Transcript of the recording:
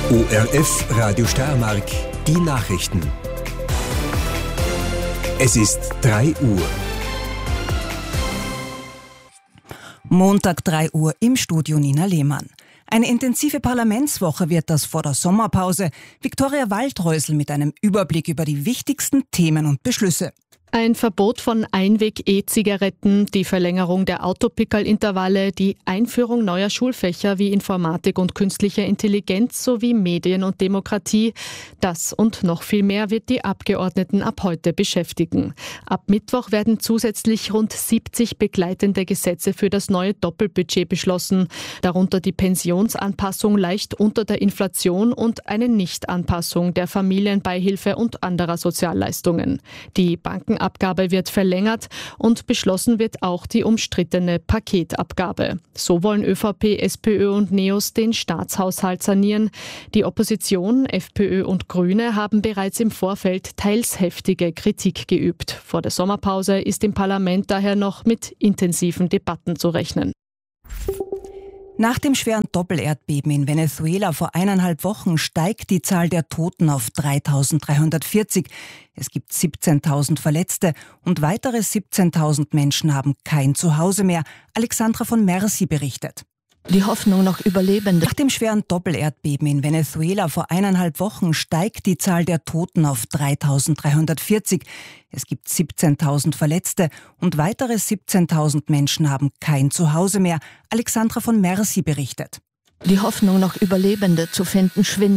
ORF Radio Steiermark, die Nachrichten. Es ist 3 Uhr. Montag 3 Uhr im Studio Nina Lehmann. Eine intensive Parlamentswoche wird das vor der Sommerpause. Viktoria Waldrösel mit einem Überblick über die wichtigsten Themen und Beschlüsse. Ein Verbot von Einweg-E-Zigaretten, die Verlängerung der Autopickerl-Intervalle, die Einführung neuer Schulfächer wie Informatik und künstliche Intelligenz sowie Medien und Demokratie. Das und noch viel mehr wird die Abgeordneten ab heute beschäftigen. Ab Mittwoch werden zusätzlich rund 70 begleitende Gesetze für das neue Doppelbudget beschlossen, darunter die Pensionsanpassung leicht unter der Inflation und eine Nichtanpassung der Familienbeihilfe und anderer Sozialleistungen. Die Bankenabgabe wird verlängert und beschlossen wird auch die umstrittene Paketabgabe. So wollen ÖVP, SPÖ und NEOS den Staatshaushalt sanieren. Die Opposition, FPÖ und Grüne haben bereits im Vorfeld teils heftige Kritik geübt. Vor der Sommerpause ist im Parlament daher noch mit intensiven Debatten zu rechnen. Nach dem schweren Doppelerdbeben in Venezuela vor 1,5 Wochen steigt die Zahl der Toten auf 3.340. Es gibt 17.000 Verletzte und weitere 17.000 Menschen haben kein Zuhause mehr. Alexandra von Mercy berichtet. Die Hoffnung noch Überlebende. Nach dem schweren Doppelerdbeben in Venezuela vor 1,5 Wochen steigt die Zahl der Toten auf 3.340. Es gibt 17.000 Verletzte und weitere 17.000 Menschen haben kein Zuhause mehr. Alexandra von Mercy berichtet. Die Hoffnung noch Überlebende zu finden schwindet.